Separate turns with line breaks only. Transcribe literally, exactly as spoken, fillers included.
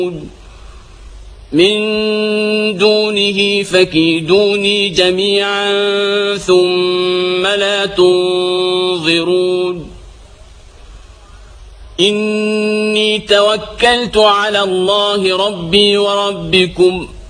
من دونه فكيدوني جميعا ثم لا تنظرون إني توكلت على الله ربي وربكم